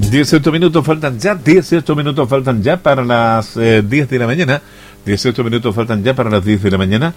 18 minutos faltan ya, 18 minutos faltan ya para las 10 de la mañana. 18 minutos faltan ya para las 10 de la mañana.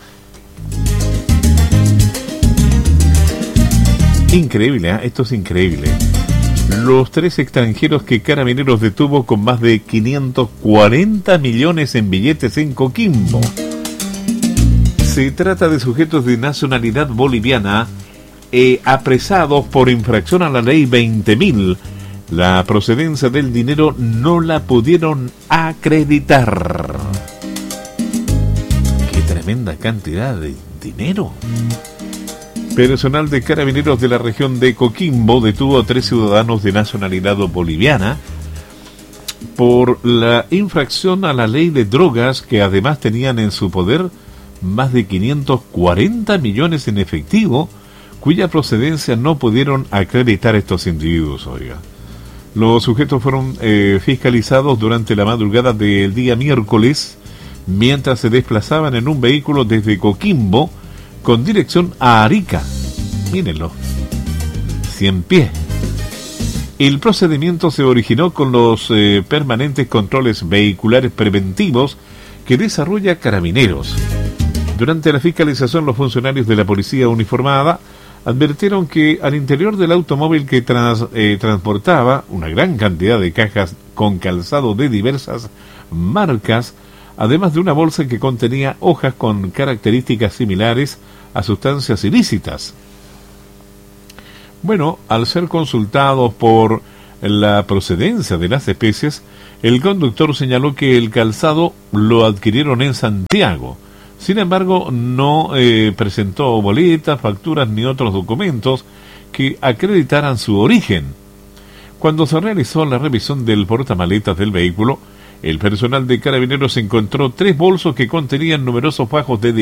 Increíble, ¿eh? Esto es increíble. Los 3 extranjeros que Carabineros detuvo con más de 540 millones en billetes en Coquimbo. Se trata de sujetos de nacionalidad boliviana apresados por infracción a la ley 20.000. La procedencia del dinero no la pudieron acreditar. ¡Qué tremenda cantidad de dinero! Personal de Carabineros de la región de Coquimbo detuvo a 3 ciudadanos de nacionalidad boliviana por la infracción a la ley de drogas, que además tenían en su poder más de 540 millones en efectivo, cuya procedencia no pudieron acreditar estos individuos, oiga. Los sujetos fueron fiscalizados durante la madrugada del día miércoles, mientras se desplazaban en un vehículo desde Coquimbo con dirección a Arica. Mírenlo, 100 pies. El procedimiento se originó con los permanentes controles vehiculares preventivos que desarrolla Carabineros. Durante la fiscalización, los funcionarios de la policía uniformada advirtieron que al interior del automóvil que transportaba una gran cantidad de cajas con calzado de diversas marcas, además de una bolsa que contenía hojas con características similares a sustancias ilícitas. Bueno, al ser consultados por la procedencia de las especies, el conductor señaló que el calzado lo adquirieron en Santiago. Sin embargo, no presentó boletas, facturas ni otros documentos que acreditaran su origen. Cuando se realizó la revisión del portamaletas del vehículo, el personal de Carabineros encontró 3 bolsos que contenían numerosos fajos de